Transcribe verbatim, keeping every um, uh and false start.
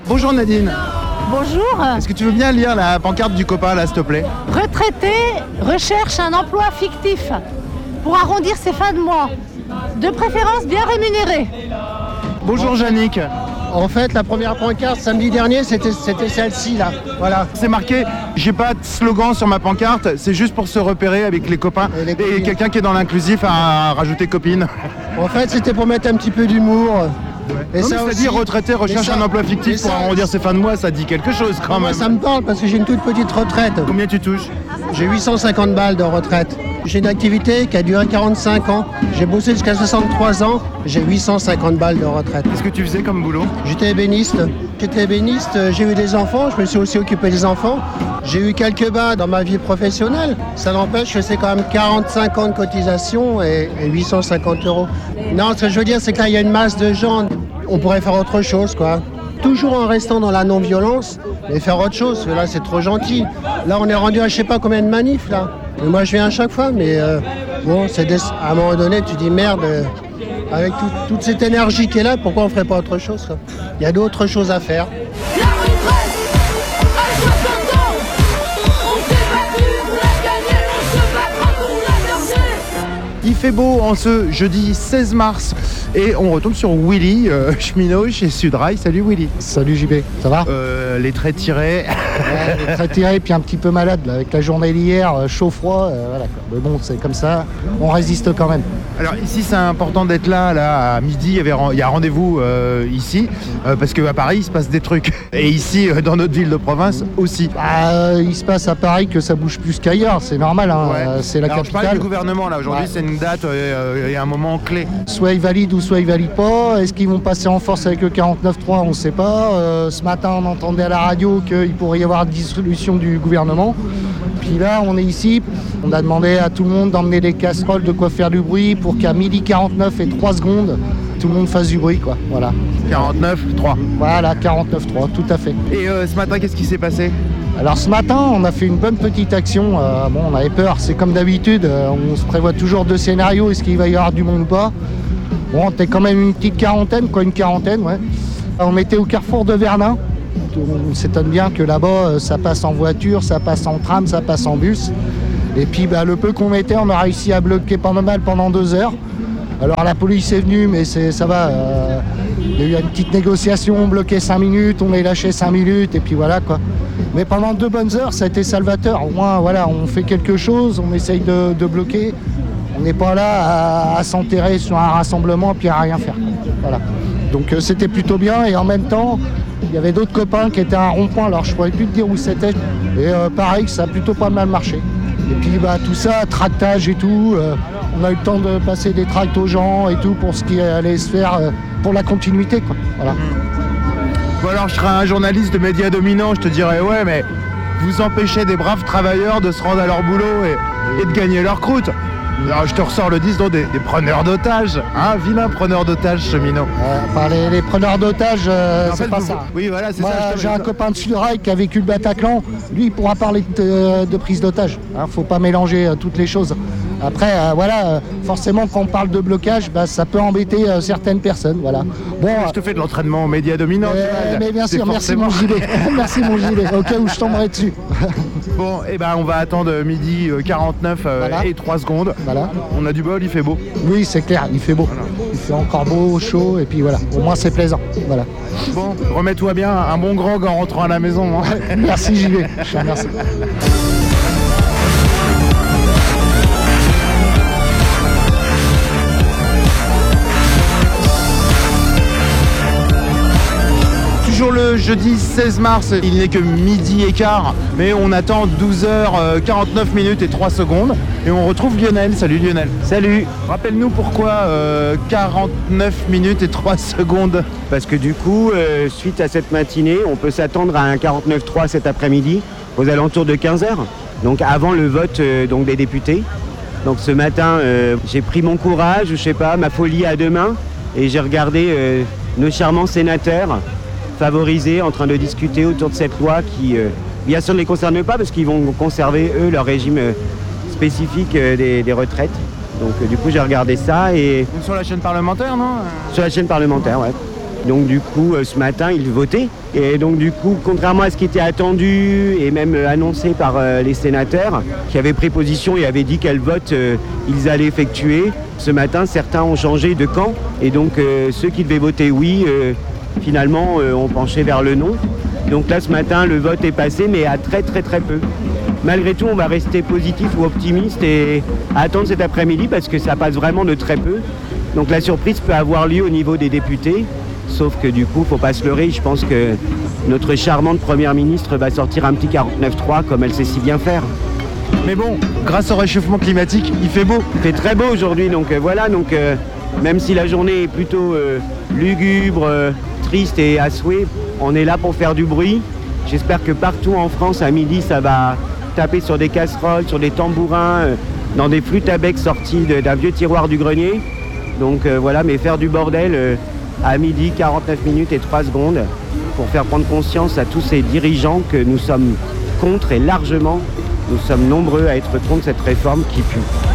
Bonjour Nadine. Bonjour. Est-ce que tu veux bien lire la pancarte du copain là, s'il te plaît? Retraité recherche un emploi fictif pour arrondir ses fins de mois. De préférence bien rémunéré. Bonjour Yannick. En fait, la première pancarte samedi dernier, c'était, c'était celle-ci là. Voilà. C'est marqué, j'ai pas de slogan sur ma pancarte, c'est juste pour se repérer avec les copains. Et les Et, copines. quelqu'un qui est dans l'inclusif a rajouté copine. En fait, c'était pour mettre un petit peu d'humour. Et Non, mais ça aussi- dit retraité recherche et ça- un emploi et fictif pour ça- arrondir ses fins de mois, ça dit quelque chose quand Moi, même. ça me parle parce que j'ai une toute petite retraite. Combien tu touches? J'ai huit cent cinquante balles de retraite. J'ai une activité qui a duré quarante-cinq ans. J'ai bossé jusqu'à soixante-trois ans. J'ai huit cent cinquante balles de retraite. Qu'est-ce que tu faisais comme boulot? J'étais ébéniste. J'étais ébéniste, j'ai eu des enfants, je me suis aussi occupé des enfants. J'ai eu quelques bas dans ma vie professionnelle. Ça n'empêche que c'est quand même quarante-cinq ans de cotisation et, et huit cent cinquante euros. Non, ce que je veux dire, c'est que là, il y a une masse de gens. On pourrait faire autre chose, quoi. Toujours en restant dans la non-violence, mais faire autre chose, parce que là, c'est trop gentil. Là, on est rendu à je sais pas combien de manifs, là. Et moi, je viens à chaque fois, mais euh, bon, c'est des... à un moment donné, tu dis merde. euh, Avec tout- toute cette énergie qui est là, pourquoi on ne ferait pas autre chose, quoi? Il y a d'autres choses à faire. La retraite à soixante ans, on s'est battu pour la gagner, on se battra pour la garder. Il fait beau en ce jeudi seize mars et on retombe sur Willy, euh, cheminot chez Sudrail. Salut Willy. Salut J B, ça va? Euh, les traits tirés. Ouais, très tiré puis un petit peu malade là, avec la journée d'hier, euh, chaud-froid, euh, voilà quoi. Mais bon, c'est comme ça, on résiste quand même. Alors ici c'est important d'être là, là à midi, il y, avait, ren- il y a rendez-vous euh, ici, euh, parce qu'à Paris il se passe des trucs. Et ici euh, dans notre ville de province aussi. Bah, euh, il se passe à Paris que ça bouge plus qu'ailleurs, c'est normal, hein, Ouais. euh, c'est la Alors, je parlais capitale. du gouvernement là, aujourd'hui Ouais. c'est une date euh, et un moment clé. Soit ils valident ou soit ils valident pas. Est-ce qu'ils vont passer en force avec le quarante-neuf trois? On ne sait pas. Euh, ce matin on entendait à la radio qu'il pourrait y avoir dissolution du gouvernement. Puis là on est ici, on a demandé à tout le monde d'emmener des casseroles, de quoi faire du bruit pour qu'à midi quarante-neuf et trois secondes, tout le monde fasse du bruit quoi. Voilà. quarante-neuf trois. Voilà, quarante-neuf trois, tout à fait. Et euh, ce matin qu'est-ce qui s'est passé? Alors ce matin, on a fait une bonne petite action. Euh, bon, on avait peur, c'est comme d'habitude, euh, on se prévoit toujours deux scénarios, est-ce qu'il va y avoir du monde ou pas? Bon, on était quand même une petite quarantaine, quoi, une quarantaine, ouais. On était au carrefour de Verdun. On s'étonne bien que là-bas, euh, ça passe en voiture, ça passe en tram, ça passe en bus. Et puis bah, le peu qu'on était, on a réussi à bloquer pas mal pendant deux heures. Alors la police est venue, mais c'est, ça va. euh, il y a eu une petite négociation, on bloquait cinq minutes, on est lâché cinq minutes, et puis voilà quoi. Mais pendant deux bonnes heures, ça a été salvateur. Au moins, voilà, on fait quelque chose, on essaye de, de bloquer. On n'est pas là à, à s'enterrer sur un rassemblement puis à rien faire. Voilà. Donc euh, c'était plutôt bien, et en même temps, il y avait d'autres copains qui étaient à un rond-point, alors je ne pourrais plus te dire où c'était. Et euh, pareil, ça a plutôt pas mal marché. Et puis bah, tout ça, tractage et tout, euh, on a eu le temps de passer des tracts aux gens et tout pour ce qui allait se faire euh, pour la continuité, quoi. Voilà. Bon alors je serais un journaliste de médias dominants, je te dirais ouais mais vous empêchez des braves travailleurs de se rendre à leur boulot et, et de gagner leur croûte. Alors je te ressors le disque donc des, des preneurs d'otages, hein, vilain preneur d'otages cheminot. Euh, enfin, les, les preneurs d'otages, euh, En c'est fait, pas vous- ça. Oui voilà c'est Moi, ça. je te- j'ai un copain de Sudrail qui a vécu le Bataclan. Lui, il pourra parler de, de prise d'otage. Hein, faut pas mélanger euh, toutes les choses. Après, euh, voilà, euh, forcément, quand on parle de blocage, bah, ça peut embêter euh, certaines personnes. Voilà. Bon, euh, Je te fais de l'entraînement aux médias dominants. euh, tu vois, mais bien c'est sûr, merci forcément- mon gilet. Merci mon gilet. Au cas où je tomberai dessus. Bon et ben on va attendre midi euh, quarante-neuf euh, Voilà. et trois secondes. Voilà. On a du bol, il fait beau. Oui, c'est clair, il fait beau. Il fait encore beau, chaud, et puis voilà. Au moins, c'est plaisant. Voilà. Bon, remets-toi bien un bon grog en rentrant à la maison. Hein. Merci gilet. Je te remercie. Toujours le jeudi seize mars, il n'est que midi et quart, mais on attend douze heures quarante-neuf minutes et trois secondes. Et on retrouve Lionel. Salut Lionel. Salut. Rappelle-nous pourquoi euh, quarante-neuf minutes et trois secondes. Parce que du coup, euh, suite à cette matinée, on peut s'attendre à un quarante-neuf trois cet après-midi, aux alentours de quinze heures, donc avant le vote euh, donc des députés. Donc ce matin, euh, j'ai pris mon courage, je sais pas, ma folie à deux mains, et j'ai regardé euh, nos charmants sénateurs favorisés en train de discuter autour de cette loi qui, euh, bien sûr, ne les concerne pas parce qu'ils vont conserver, eux, leur régime euh, spécifique euh, des, des retraites. Donc euh, du coup, j'ai regardé ça et Sur la chaîne parlementaire, non sur la chaîne parlementaire, ouais. Donc du coup, euh, ce matin, ils votaient. Et donc du coup, contrairement à ce qui était attendu et même euh, annoncé par euh, les sénateurs, qui avaient pris position et avaient dit quel vote euh, ils allaient effectuer, ce matin, certains ont changé de camp. Et donc euh, ceux qui devaient voter oui, euh, finalement, euh, ont penché vers le non. Donc là, ce matin, le vote est passé, mais à très très très peu. Malgré tout, on va rester positif ou optimiste et attendre cet après-midi parce que ça passe vraiment de très peu. Donc la surprise peut avoir lieu au niveau des députés, sauf que du coup, faut pas se leurrer. Je pense que notre charmante première ministre va sortir un petit quarante-neuf trois comme elle sait si bien faire. Mais bon, grâce au réchauffement climatique, il fait beau. Il fait très beau aujourd'hui, donc euh, voilà. Donc euh, même si la journée est plutôt euh, lugubre, euh, triste et à souhait, on est là pour faire du bruit. J'espère que partout en France, à midi, ça va taper sur des casseroles, sur des tambourins, euh, dans des flûtes à bec sorties de- d'un vieux tiroir du grenier. Donc euh, voilà, mais faire du bordel euh, à midi, quarante-neuf minutes et trois secondes, pour faire prendre conscience à tous ces dirigeants que nous sommes contre et largement, nous sommes nombreux à être contre cette réforme qui pue.